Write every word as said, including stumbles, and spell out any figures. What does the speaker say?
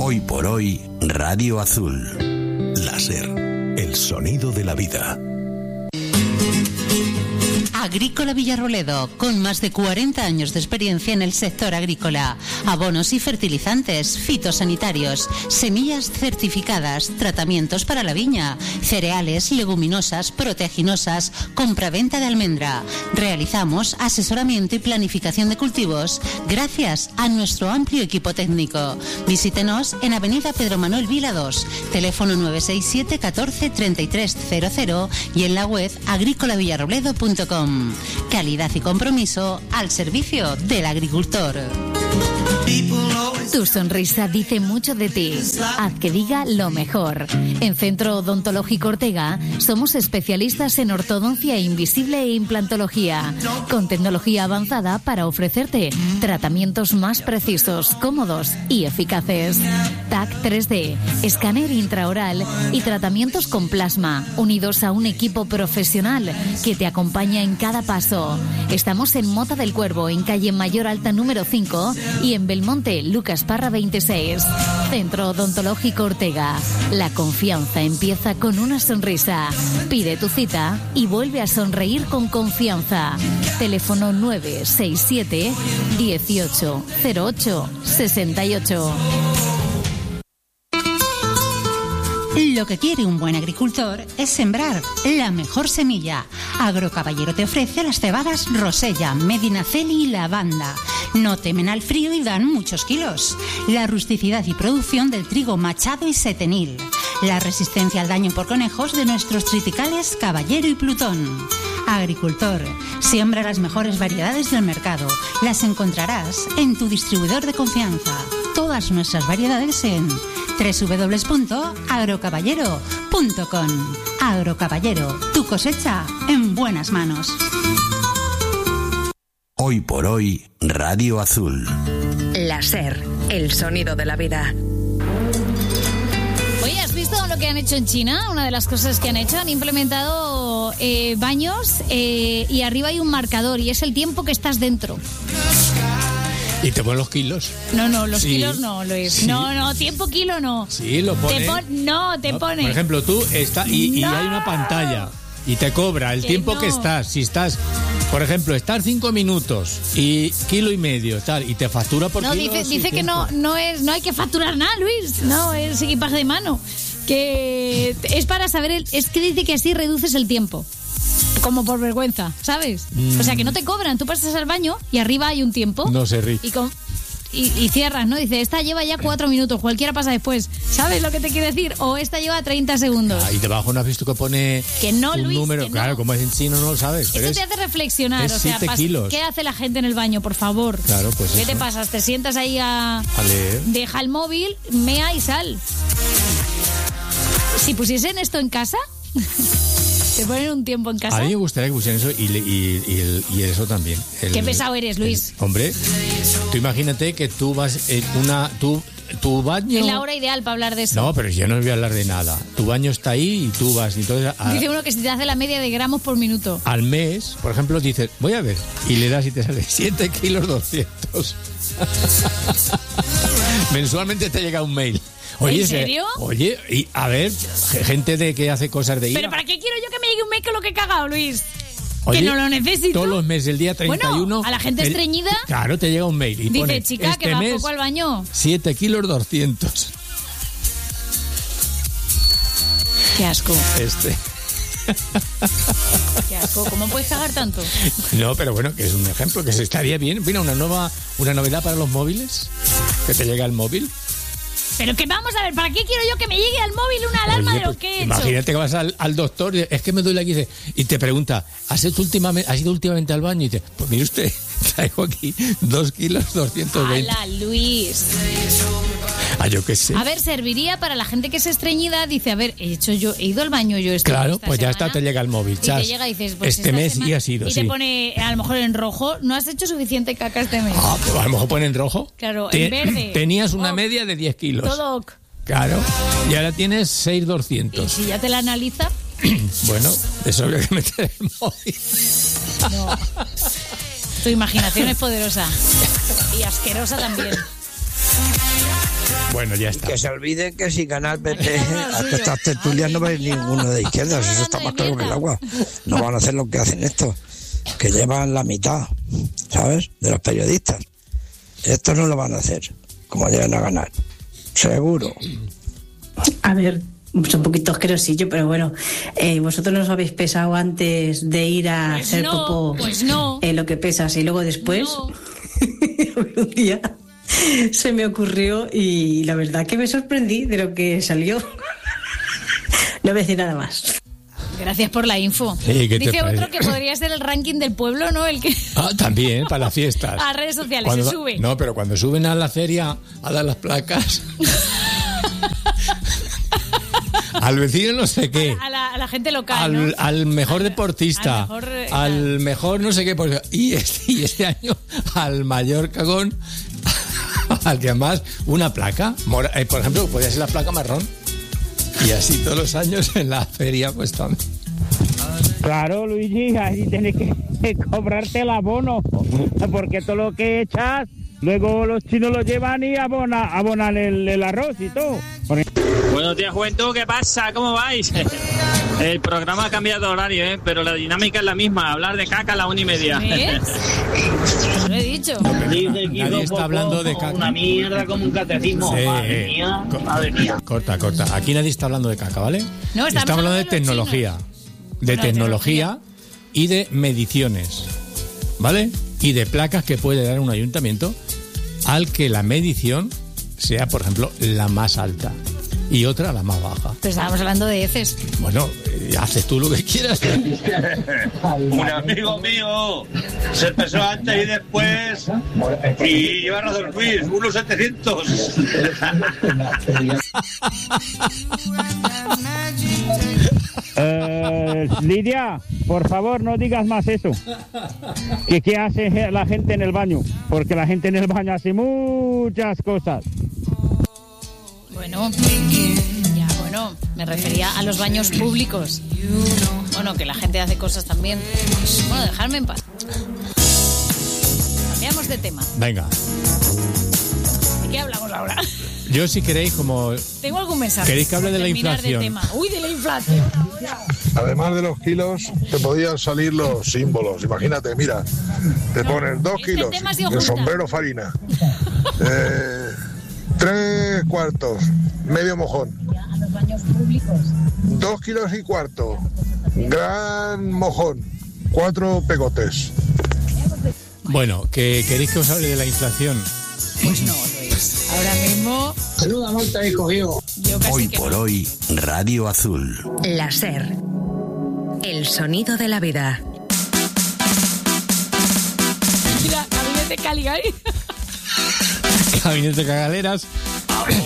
Hoy por hoy, Radio Azul. Láser, el sonido de la vida. Agrícola Villarroledo, con más de cuarenta años de experiencia en el sector agrícola. Abonos y fertilizantes, fitosanitarios, semillas certificadas, tratamientos para la viña, cereales, leguminosas, proteaginosas, compraventa de almendra. Realizamos asesoramiento y planificación de cultivos gracias a nuestro amplio equipo técnico. Visítenos en Avenida Pedro Manuel Vila dos, teléfono nueve seis siete catorce treinta y tres cero cero y en la web agrícola villarrobledo punto com. Calidad y compromiso al servicio del agricultor. Tu sonrisa dice mucho de ti. Haz que diga lo mejor. En Centro Odontológico Ortega somos especialistas en ortodoncia invisible e implantología, con tecnología avanzada para ofrecerte tratamientos más precisos, cómodos y eficaces. T A C tres D, escáner intraoral y tratamientos con plasma, unidos a un equipo profesional que te acompaña en cada paso. Estamos en Mota del Cuervo, en calle Mayor Alta número cinco, y en Belmonte, Lucas Parra veintiséis. Centro Odontológico Ortega. La confianza empieza con una sonrisa. Pide tu cita y vuelve a sonreír con confianza. Teléfono nueve seis siete dieciocho cero ocho sesenta y ocho. Lo que quiere un buen agricultor es sembrar la mejor semilla. Agrocaballero te ofrece las cebadas Rosella, Medinaceli y Lavanda. No temen al frío y dan muchos kilos. La rusticidad y producción del trigo Machado y Setenil. La resistencia al daño por conejos de nuestros triticales Caballero y Plutón. Agricultor, siembra las mejores variedades del mercado. Las encontrarás en tu distribuidor de confianza. Todas nuestras variedades en doble u doble u doble u punto agrocaballero punto com. Agrocaballero, tu cosecha en buenas manos. Hoy por hoy, Radio Azul. Láser, el sonido de la vida. Oye, ¿has visto lo que han hecho en China? Una de las cosas que han hecho, han implementado eh, baños eh, y arriba hay un marcador y es el tiempo que estás dentro. ¿Y te ponen los kilos? No, no, los sí. kilos no, Luis. Sí. No, no, tiempo kilo no. Sí, lo pone. Te pon, no, te no, pone. Por ejemplo, tú estás y, no. y hay una pantalla y te cobra el que tiempo no. que estás. Si estás, por ejemplo, estás cinco minutos y kilo y medio, tal, y te factura por no, kilo. dice, dice que no, no es, no hay que facturar nada, Luis. No, es equipaje de mano. Que es para saber, el, es que dice que así reduces el tiempo. Como por vergüenza, ¿sabes? Mm. O sea, que no te cobran, tú pasas al baño y arriba hay un tiempo. No sé, Rick. Y, con, y, y cierras, ¿no? Dice, esta lleva ya cuatro minutos, cualquiera pasa después. ¿Sabes lo que te quiero decir? O esta lleva treinta segundos. Ah, y debajo no has visto que pone que no, un Luis, número. Que claro, no. como es en chino no lo sabes. Eso pero te es, hace reflexionar. es o sea, pas, kilos. ¿qué hace la gente en el baño, por favor? Claro, pues ¿Qué eso. te pasas? Te sientas ahí a, a leer. Deja el móvil, mea y sal. Si pusiesen esto en casa... ¿Te ponen un tiempo en casa? A mí me gustaría que pusieran eso y, y, y, y eso también. El, Qué pesado eres, Luis. El, hombre, tú imagínate que tú vas en una... Tú, tu baño... Es la hora ideal para hablar de eso. No, pero yo no voy a hablar de nada. Tu baño está ahí y tú vas. Y entonces, a, dice uno que si te hace la media de gramos por minuto. Al mes, por ejemplo, dices, voy a ver. Y le das y te sale siete kilos doscientos. Mensualmente te llega un mail. Oye, ¿en serio? Se, oye, y a ver, gente de que hace cosas de I V A. ¿Pero para qué quiero yo que me llegue un mail con lo que he cagado, Luis? Oye, que no lo necesito. Todos los meses, el día treinta y uno... Bueno, a la gente el, estreñida... Claro, te llega un mail y dice, pone, chica, este que va mes, poco al baño. siete kilos doscientos. Qué asco. Este... Qué asco, ¿cómo puedes cagar tanto? No, pero bueno, que es un ejemplo, que se estaría bien. Mira, una nueva, una novedad para los móviles, que te llega al móvil. Pero que vamos a ver, ¿para qué quiero yo que me llegue al móvil una alarma Oye, de lo pues, que he imagínate hecho? que vas al, al doctor, es que me duele aquí, y te pregunta, ¿has ido últimamente, has ido últimamente al baño? Y dice, pues mire usted, traigo aquí dos kilos doscientos veinte. ¡Hala, Luis! Ah, yo qué sé. A ver, serviría para la gente que es estreñida, dice, a ver, he hecho yo, he ido al baño yo esta Claro, esta pues semana, ya está, te llega el móvil, chas. Y te llega y dices, pues este mes semana, y ha sido, y sí. te pone, a lo mejor en rojo, no has hecho suficiente caca este mes. Ah, pues a lo mejor pone en rojo. Claro, te, en verde. Tenías una oh, media de diez kilos. Todo ok. Claro, y ahora tienes seis mil doscientos. Y si ya te la analiza... Bueno, eso habría que meter el móvil. No. Tu imaginación es poderosa. Y asquerosa también. Bueno. Bueno, ya está. Que se olviden que si Canal B T, hasta estas tertulias no veis ninguno de izquierdas, eso está más claro que el agua. No van a hacer lo que hacen estos, que llevan la mitad, ¿sabes?, de los periodistas. Estos no lo van a hacer, como llegan a ganar, seguro. A ver, es un poquito asquerosillo, pero bueno, eh, vosotros no os habéis pesado antes de ir a Pues hacer no, popó pues no. eh, lo que pesas y luego después. No. Un día se me ocurrió y la verdad que me sorprendí de lo que salió. No voy a decir nada más. Gracias por la info. Sí, ¿qué te Dice parece? otro que podría ser el ranking del pueblo, ¿no? El que Ah, también, para las fiestas. a redes sociales Cuando se va- sube. No, pero cuando suben a la feria a dar las placas... al vecino no sé qué... A la, a la gente local, Al, ¿no? al mejor deportista, al mejor, eh, al mejor no sé qué, pues, y, este, y este año al mayor cagón, al que más una placa, mora- eh, por ejemplo, podría ser la placa marrón, y así todos los años en la feria, pues también. Claro, Luigi, ahí tienes que cobrarte el abono, porque todo lo que echas, luego los chinos lo llevan y abona, abonan el, el arroz y todo. Buenos días, juventud, ¿qué pasa? ¿Cómo vais? El programa ha cambiado de horario, ¿eh? Pero la dinámica es la misma, hablar de caca a la una y media. ¿Ves? Lo he dicho. Nadie está hablando de caca. Una mierda como un catecismo. Sí. Madre mía, madre mía. Corta, corta. Aquí nadie está hablando de caca, ¿vale? No, estamos está hablando de hablando de los tecnología. De Bueno, de tecnología y de mediciones, ¿vale? Y de placas que puede dar un ayuntamiento al que la medición sea, por ejemplo, la más alta y otra la más baja. Pero estábamos hablando de heces. Bueno, eh, haces tú lo que quieras. Un amigo mío se pesó antes y después y lleva razón Luis, unos setecientos. Eh, Lidia, por favor, no digas más eso. ¿Qué, ¿Qué hace la gente en el baño? Porque la gente en el baño hace muchas cosas. Bueno, ya, bueno, me refería a los baños públicos. Bueno, que la gente hace cosas también. Bueno, dejadme en paz. Cambiamos de tema. Venga, ¿De qué hablamos ahora? yo si queréis, como Tengo algún mensaje. ¿Queréis que hable de la Terminar inflación? tema. Uy, de la inflación. Además de los kilos, te podían salir los símbolos. Imagínate, mira, te ponen dos este kilos tema ha sido y el justa. sombrero farina. Eh, tres cuartos, medio mojón. A los baños públicos. Dos kilos y cuarto, gran mojón. Cuatro pegotes. bueno, que queréis que os hable de la inflación. Pues no, Luis. Ahora mismo, Menuda multa he cogido. yo casi Hoy que por no. hoy, Radio Azul. La SER. El sonido de la vida. Mira, gabinete Caligari. Gabinete de Cagaleras.